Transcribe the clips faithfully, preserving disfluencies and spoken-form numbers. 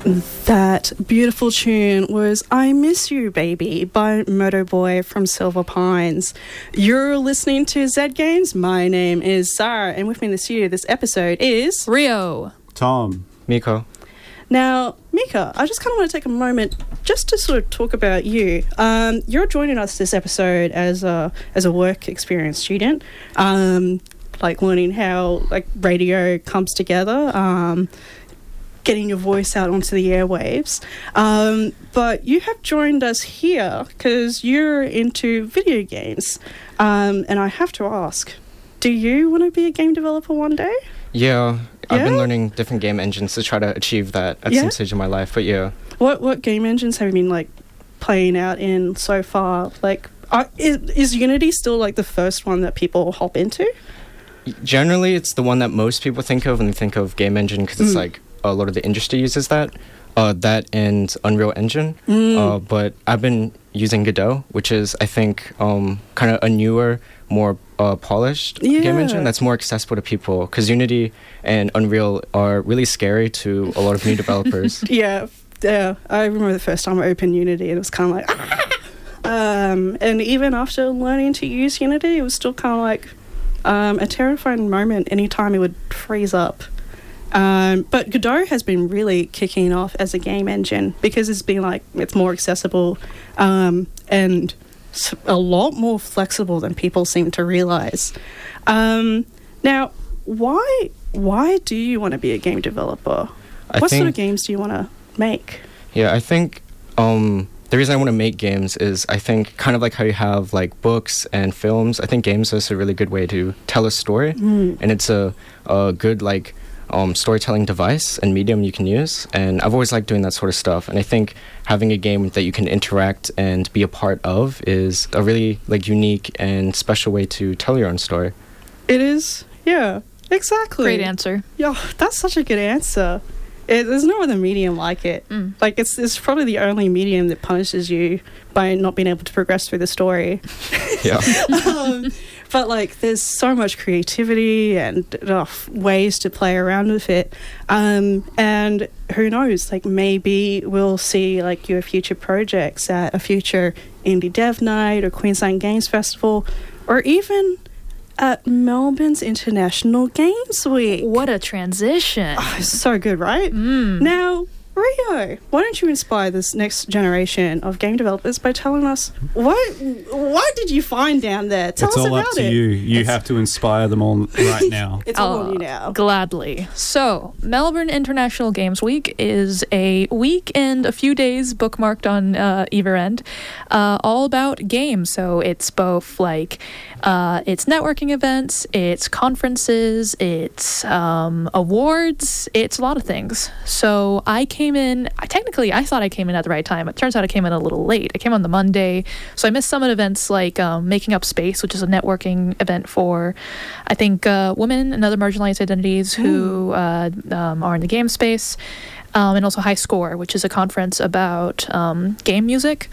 That beautiful tune was I Miss You Baby by Moto Boy from Silver Pines. You're listening to Zed Games. My name is Sarah, and with me in the studio this episode is Rio, Tom, Miko. Now, Mika, I just kind of want to take a moment just to sort of talk about you. Um, you're joining us this episode as a as a work experience student, um, like learning how like radio comes together. Um, getting your voice out onto the airwaves. Um, but you have joined us here because you're into video games. Um, and I have to ask, do you want to be a game developer one day? Yeah, I've Yeah? been learning different game engines to try to achieve that at Yeah? some stage in my life, but yeah. What what game engines have you been like playing out in so far? Like, are, is, is Unity still like the first one that people hop into? Generally, it's the one that most people think of when they think of game engine because it's Mm. like a lot of the industry uses that. Uh, that and Unreal Engine. Mm. Uh, but I've been using Godot, which is, I think, um, kind of a newer, more uh, polished game Yeah. engine that's more accessible to people. Because Unity and Unreal are really scary to a lot of new developers. Yeah, yeah. I remember the first time I opened Unity and it was kind of like, ah! um, and even after learning to use Unity, it was still kind of like um, a terrifying moment anytime it would freeze up. Um, but Godot has been really kicking off as a game engine because it's been like, it's more accessible um, and s- a lot more flexible than people seem to realize. Um, now, why why do you want to be a game developer? I What sort of think- games do you want to make? Yeah, I think um, the reason I want to make games is I think kind of like how you have like books and films, I think games is a really good way to tell a story. Mm. And it's a, a good like um, storytelling device and medium you can use. And I've always liked doing that sort of stuff. And I think having a game that you can interact and be a part of is a really like unique and special way to tell your own story. It is, yeah, exactly. great answer. Yeah, that's such a good answer. It, there's no other medium like it. Mm. Like, it's it's probably the only medium that punishes you by not being able to progress through the story. Yeah. um, but, like, there's so much creativity and uh, ways to play around with it. Um, and who knows, like, maybe we'll see, like, your future projects at a future Indie Dev Night or Queensland Games Festival, or even at Melbourne's International Games Week. What a transition. Oh, so good, right? Mm. Now, Rio, why don't you inspire this next generation of game developers by telling us what what did you find down there? Tell it's us all about up to it. you. You have to inspire them all right now. It's all on Uh, you now. Gladly. So, Melbourne International Games Week is a week and a few days bookmarked on uh, either end, uh, all about games. So, it's both like uh, it's networking events, it's conferences, it's um, awards, it's a lot of things. So, I came in, I technically, I thought I came in at the right time. It turns out I came in a little late. I came on the Monday. So, I missed some of the events like um, Making Up Space, which is a networking event for, I think, uh, women and other marginalized identities who uh, um, are in the game space, um, and also High Score, which is a conference about um, game music.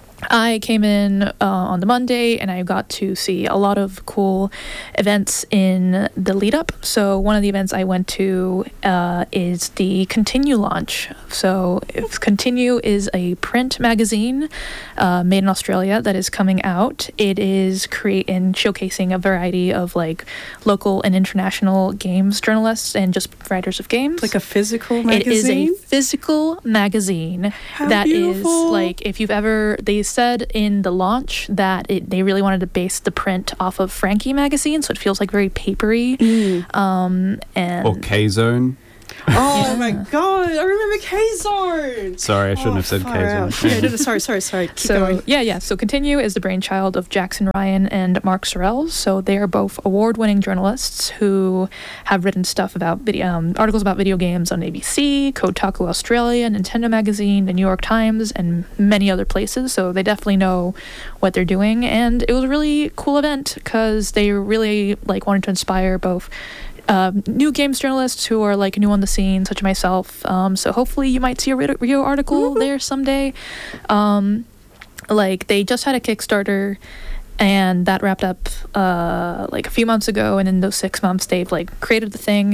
I came in uh, on the Monday and I got to see a lot of cool events in the lead up. So one of the events I went to uh, is the Continue launch. So if Continue is a print magazine uh, made in Australia that is coming out. It is create and showcasing a variety of like local and international games journalists and just writers of games. Like a physical magazine? It is a physical magazine How that is beautiful. like, if you've ever, they said in the launch that it, they really wanted to base the print off of Frankie magazine, so it feels like very papery. Mm. Um, and Or K-Zone. Oh Yeah. my god, I remember K-Zone. Sorry, I shouldn't Oh, have said far K-Zone. out. Yeah, no, no, sorry, sorry, sorry. Keep so going. yeah, yeah. So Continue is the brainchild of Jackson Ryan and Mark Sorrell. So they are both award-winning journalists who have written stuff about video, um, articles about video games on A B C, Kotaku Australia, Nintendo Magazine, the New York Times, and many other places. So they definitely know what they're doing, and it was a really cool event because they really like wanted to inspire both Um, new games journalists who are like new on the scene, such as myself. Um, so hopefully you might see a Rio article Mm-hmm. there someday. Um, like they just had a Kickstarter and that wrapped up uh, like a few months ago. And in those six months, they've like created the thing.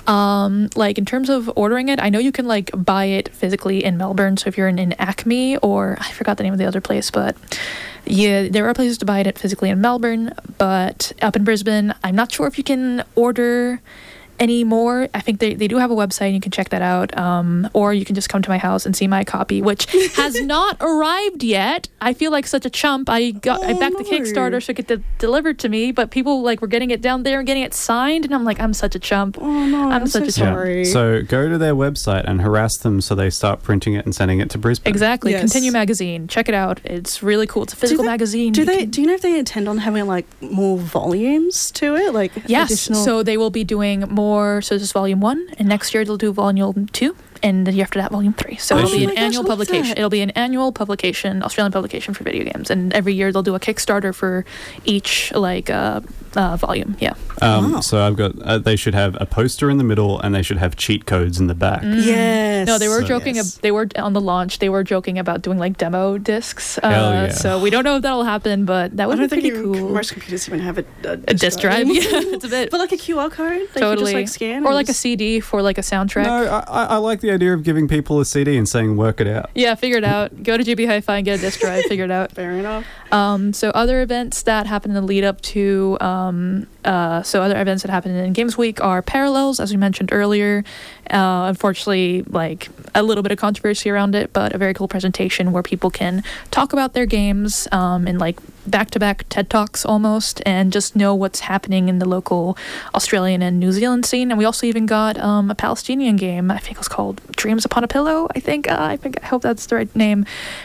Um, like in terms of ordering it, I know you can like buy it physically in Melbourne. So if you're in, in Acme, or I forgot the name of the other place, but yeah, there are places to buy it physically in Melbourne. But up in Brisbane, I'm not sure if you can order anymore. I think they, they do have a website, and you can check that out, um, or you can just come to my house and see my copy, which has not arrived yet. I feel like such a chump. I got Oh, I backed the no. Kickstarter so it could de- delivered to me, but people like were getting it down there and getting it signed, and I'm like, I'm such a chump. Oh no, I'm, I'm so such a- sorry. So go to their website and harass them so they start printing it and sending it to Brisbane. Exactly. Yes. Continue magazine. Check it out. It's really cool. It's a physical they- magazine. do You they? can- Do you know if they intend on having like more volumes to it? Like Yes, additional. so they will be doing more. So this is volume one, and next year they'll do volume two, and the year after that, volume three. So Oh it'll be my an gosh, annual I love publication. that. It'll be an annual publication, Australian publication for video games, and every year they'll do a Kickstarter for each like uh, uh, volume. Yeah. Um, Wow. So I've got. Uh, they should have a poster in the middle, and they should have cheat codes in the back. Yes. No, they were So- joking. Yes. ab- They were on the launch. They were joking about doing like demo discs. Uh, Hell yeah. So we don't know if that'll happen, but that I would be don't think pretty even, cool. most computers even have a, a, A disc drive. Yeah, it's a bit. But like a Q R code, they Totally. can just like scan Or and like a just- C D for like a soundtrack. No, I, I I like the idea of giving people a C D and saying work it out. Yeah, figure it out. Go to G B Hi-Fi and get a disc drive. Figure it out. Fair enough. Um, so other events that happen in the lead up to um, uh, so other events that happen in Games Week are Parallels, as we mentioned earlier. Uh, unfortunately, like a little bit of controversy around it, but a very cool presentation where people can talk about their games um, in like back-to-back TED Talks almost, and just know what's happening in the local Australian and New Zealand scene. And we also even got um, a Palestinian game. I think it was called Dreams Upon a Pillow. I think uh, I think I hope that's the right name.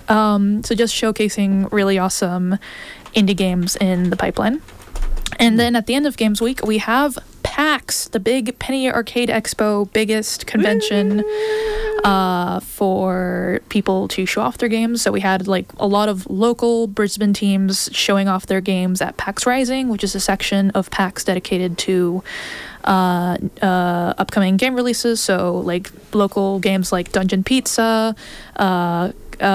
Um, so just showcasing really awesome indie games in the pipeline. And then at the end of Games Week, we have PAX, the big Penny Arcade Expo, biggest convention uh, for people to show off their games. So we had like a lot of local Brisbane teams showing off their games at PAX Rising, which is a section of PAX dedicated to uh, uh, upcoming game releases. So like local games like Dungeon Pizza, uh,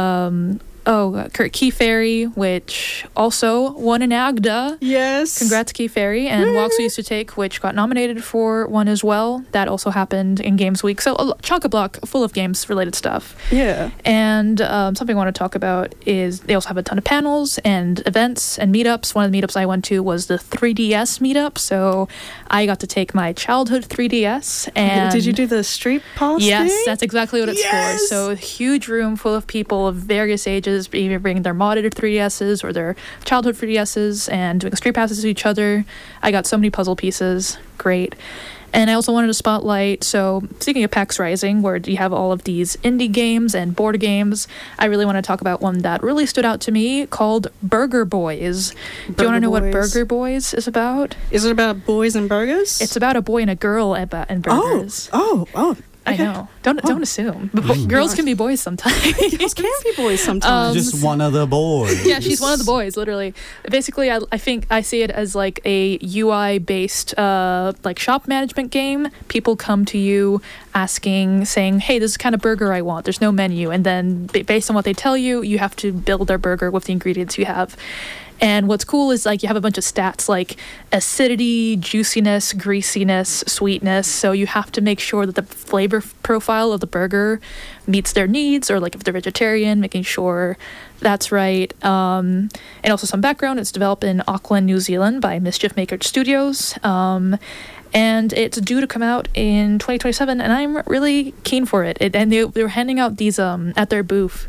um, oh, Kurt Key Fairy, which also won an A G D A. Yes. Congrats, Key Fairy, and Walks We Used to Take, which got nominated for one as well. That also happened in Games Week. So a chock-a-block full of games-related stuff. Yeah. And um, something I want to talk about is they also have a ton of panels and events and meetups. One of the meetups I went to was the three D S meetup. So I got to take my childhood three D S. And Did you do the street pass Yes, thing? that's exactly what it's Yes! for. So a huge room full of people of various ages, either bringing their modded three D S's or their childhood three D S's and doing street passes to each other. I got so many puzzle pieces. Great. And I also wanted to spotlight, so speaking of PAX Rising, where you have all of these indie games and board games, I really want to talk about one that really stood out to me called Burger Boys. Do you want to Burger know what Boys. Burger Boys is about? Is it about boys and burgers? It's about a boy and a girl and bu- and oh, burgers. oh, oh. I okay. know. Don't don't assume. But bo- girls can be boys sometimes. Girls can be boys sometimes. Um, Just one other boy. Yeah, she's one of the boys, literally. Basically, I, I think I see it as like a U I based uh, like shop management game. People come to you asking, saying, hey, this is the kind of burger I want. There's no menu. And then ba- based on what they tell you, you have to build their burger with the ingredients you have. And what's cool is like you have a bunch of stats like acidity, juiciness, greasiness, sweetness. So you have to make sure that the flavor profile of the burger meets their needs, or like if they're vegetarian, making sure that's right. Um, and also some background. It's developed in Auckland, New Zealand by Mischief Maker Studios. Um, and it's due to come out in twenty twenty-seven, and I'm really keen for it. it and they, they were handing out these um, at their booth.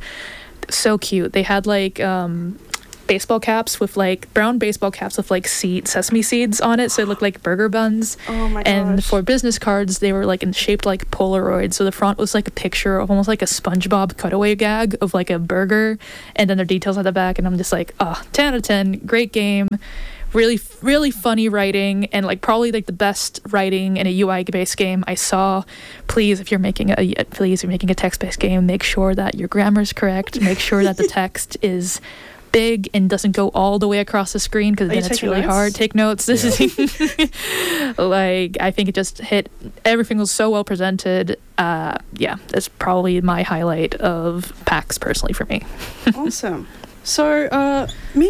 So cute. They had like um, baseball caps with like brown baseball caps with like seed sesame seeds on it, so it looked like burger buns. Oh my And gosh. for business cards, they were like in shaped like Polaroid. So the front was like a picture of almost like a SpongeBob cutaway gag of like a burger, and then their details at the back. And I'm just like, oh, ten out of ten, great game. Really, really funny writing, and like probably like the best writing in a U I-based game I saw. Please, if you're making a please, if you're making a text-based game, make sure that your grammar is correct. Make sure that the text is big and doesn't go all the way across the screen, because Are you then it's taking really notes? hard. Take notes. This is like, I think it just hit. Everything was so well presented. Uh, yeah, that's probably my highlight of PAX personally for me. Awesome. So, uh, Mika,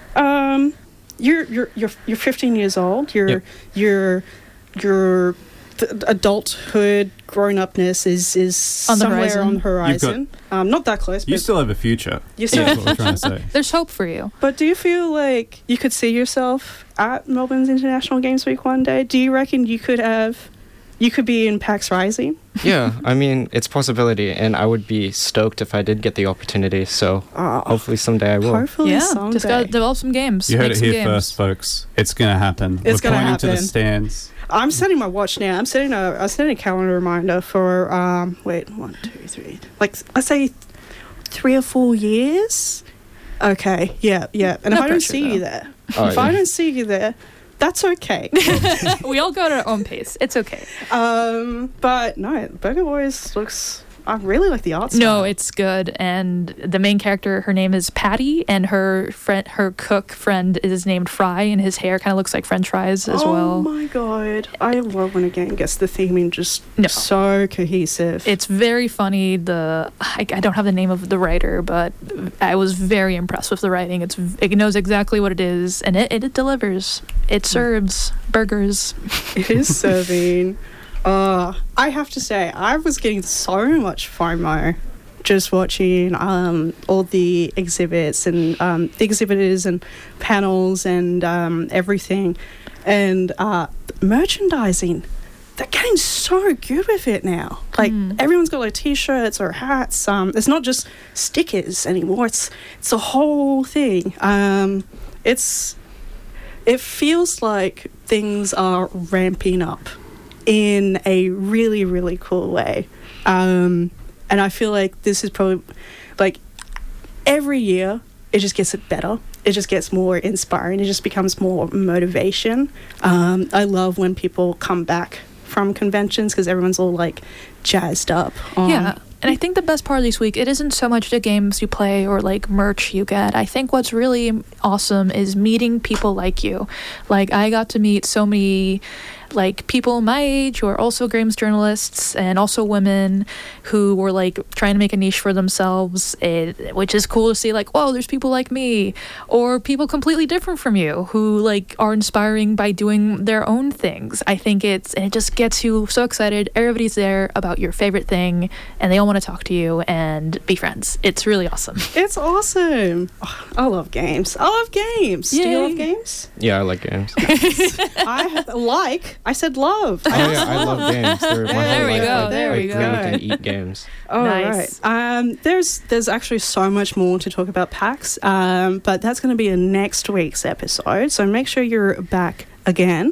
Um, you're you're you're you're fifteen years old. You're Yep. you're you're th- adulthood, grown upness is is On the somewhere horizon. on the horizon. Um, not that close, You but still have a future. you still. That's what we're trying to say. There's hope for you. But do you feel like you could see yourself at Melbourne's International Games Week one day? Do you reckon you could have, you could be in PAX Rising? Yeah, I mean, it's a possibility, and I would be stoked if I did get the opportunity. So Oh, hopefully someday I will. hopefully Yeah, someday. just gotta develop some games. You heard make it some here games. first, folks. It's going to happen. It's we're gonna pointing to the happen. stands. I'm setting my watch now. I'm setting a, I'm setting a calendar reminder for, um, wait, one, two, three, like, let's say three or four years. Okay, yeah, yeah. And No if I don't pressure, see though. you there, Oh, if yeah. I don't see you there, that's okay. We all go at our own pace. It's okay. um, but no, Burger Boys looks. I really like the art style. No, it's good. And the main character, her name is Patty, and her friend, her cook friend, is named Fry, and his hair kind of looks like French fries as oh well. my god, I love when a game gets the theming just No. so cohesive. It's very funny. The I, I don't have the name of the writer, but I was very impressed with the writing. It's it knows exactly what it is, and it, it delivers. It serves burgers. It is serving. Uh, I have to say, I was getting so much FOMO just watching um, all the exhibits and um, the exhibitors and panels and um, everything. And uh, merchandising, they're getting so good with it now. Like, Mm. everyone's got like t-shirts or hats. Um, it's not just stickers anymore. It's, it's a whole thing. Um, it's... It feels like things are ramping up in a really, really cool way. Um, and I feel like this is probably, like, every year it just gets it better. It just gets more inspiring. It just becomes more motivation. Um, I love when people come back from conventions because everyone's all, like, jazzed up. on- Yeah. And I think the best part of this week, it isn't so much the games you play or like merch you get. I think what's really awesome is meeting people like you. Like, I got to meet so many like people my age who are also games journalists and also women who were like trying to make a niche for themselves, it, which is cool to see. Like, whoa, there's people like me, or people completely different from you who like are inspiring by doing their own things. I think it's and it just gets you so excited. Everybody's there about your favorite thing, and they all want to talk to you and be friends. It's really awesome. It's awesome. Oh, I love games. I love games. Do you Yay. love games? Yeah, I like games. I like. I said love. Oh yeah, I love games. They're my There whole we life. go, I, there I we drink go. and eat games. Oh, Nice. right. Um, there's there's actually so much more to talk about PAX, um, but that's going to be in next week's episode. So make sure you're back again.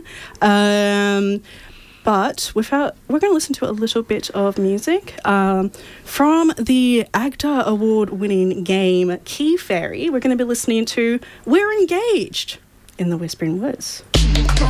Um, but without, we're going to listen to a little bit of music um, from the A G D A award-winning game Key Fairy. We're going to be listening to "We're Engaged" in the Whispering Woods.